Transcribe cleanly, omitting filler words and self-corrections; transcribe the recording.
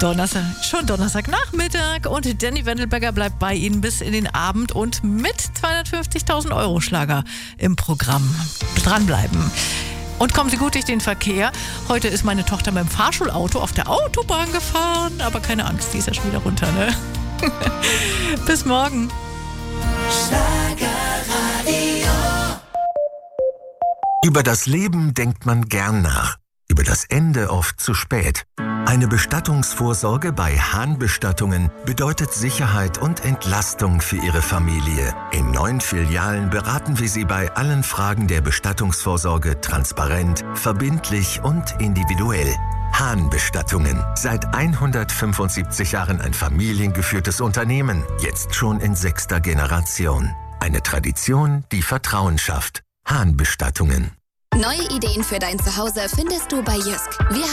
Schon Donnerstagnachmittag und Danny Wendelberger bleibt bei Ihnen bis in den Abend und mit 250.000 Euro Schlager im Programm. Dranbleiben. Und kommen Sie gut durch den Verkehr. Heute ist meine Tochter mit dem Fahrschulauto auf der Autobahn gefahren, aber keine Angst, die ist ja schon wieder runter, ne? Bis morgen. Schlagerradio. Über das Leben denkt man gern nach, über das Ende oft zu spät. Eine Bestattungsvorsorge bei Hahn Bestattungen bedeutet Sicherheit und Entlastung für Ihre Familie. In 9 Filialen beraten wir Sie bei allen Fragen der Bestattungsvorsorge transparent, verbindlich und individuell. Hahn Bestattungen. Seit 175 Jahren ein familiengeführtes Unternehmen. Jetzt schon in 6. Generation. Eine Tradition, die Vertrauen schafft. Hahn Bestattungen. Neue Ideen für dein Zuhause findest du bei Jysk. Wir